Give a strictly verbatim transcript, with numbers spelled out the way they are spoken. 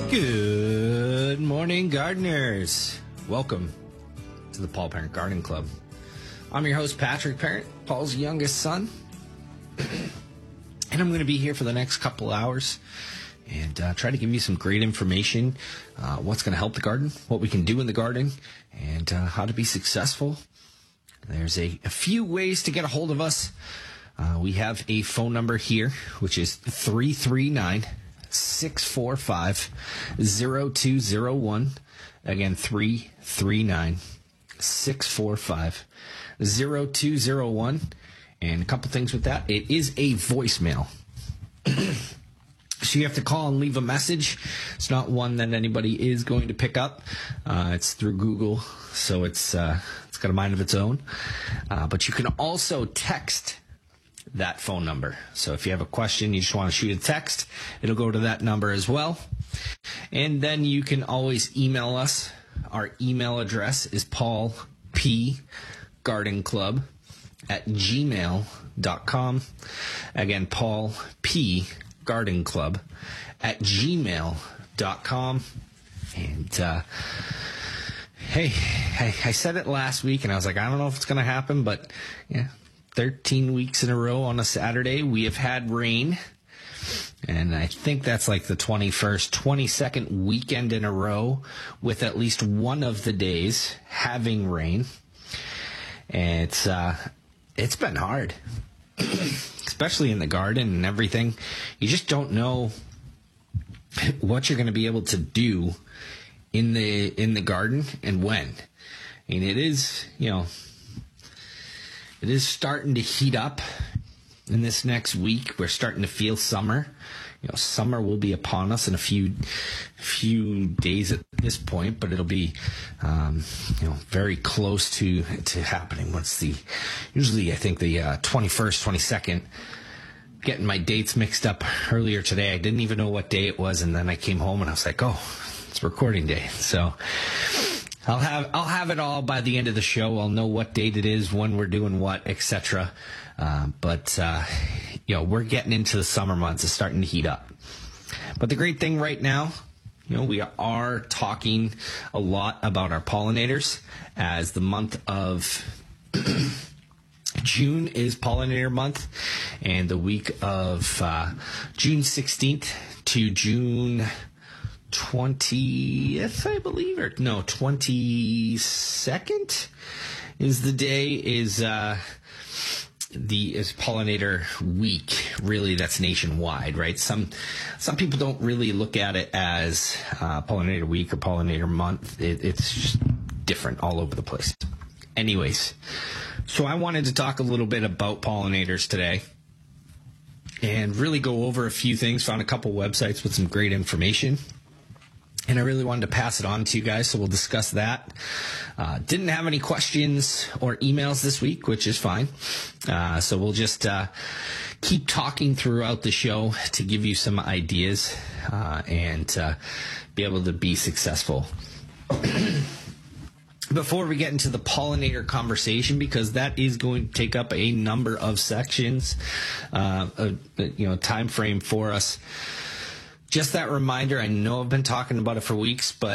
Good morning, gardeners. Welcome to the Paul Parent Garden Club. I'm your host, Patrick Parent, Paul's youngest son. And I'm going to be here for the next couple hours and uh, try to give you some great information, uh, what's going to help the garden, what we can do in the garden, and uh, how to be successful. There's a, a few ways to get a hold of us. Uh, we have a phone number here, which is three three nine, six four five, zero two zero one. Again, three three nine, six four five, zero two zero one. And a couple things with that. It is a voicemail. So you have to call and leave a message. It's not one that anybody is going to pick up. Uh, it's through Google, so it's uh, it's got a mind of its own. Uh, but you can also text that phone number. So if you have a question, you just want to shoot a text, it'll go to that number as well. And then you can always email us. Our email address is paul p garden club at gmail dot com. Again, Paul P Garden Club at gmail dot com. And uh, hey, I, I said it last week, and I was like, I don't know if it's going to happen, but yeah, thirteen weeks in a row on a Saturday, we have had rain. And I think that's like the twenty-first, twenty-second weekend in a row with at least one of the days having rain. And it's, uh, it's been hard, especially in the garden and everything. You just don't know what you're going to be able to do in the, in the garden and when. I mean, it is, you know, it is starting to heat up in this next week. We're starting to feel summer. You know, summer will be upon us in a few few days at this point, but it'll be, um, you know, very close to to happening. Once the usually I think the uh, twenty-first, twenty-second. Getting my dates mixed up earlier today. I didn't even know what day it was, and then I came home and I was like, oh, it's recording day. So I'll have I'll have it all by the end of the show. I'll know what date it is, when we're doing what, et cetera. Uh, but uh, you know, we're getting into the summer months. It's starting to heat up. But the great thing right now, you know, we are talking a lot about our pollinators, as the month of June is pollinator month, and the week of uh, June sixteenth to June twentieth, I believe, or no, twenty-second is the day, is uh, the is pollinator week. Really, that's nationwide, right? Some some people don't really look at it as uh, pollinator week or pollinator month. It, it's just different all over the place. Anyways, so I wanted to talk a little bit about pollinators today and really go over a few things. Found a couple websites with some great information, and I really wanted to pass it on to you guys, so we'll discuss that. Uh, didn't have any questions or emails this week, which is fine. Uh, so we'll just uh, keep talking throughout the show to give you some ideas uh, and uh, be able to be successful. Before we get into the pollinator conversation, because that is going to take up a number of sections, uh, a, you know, time frame for us. Just that reminder, I know I've been talking about it for weeks, but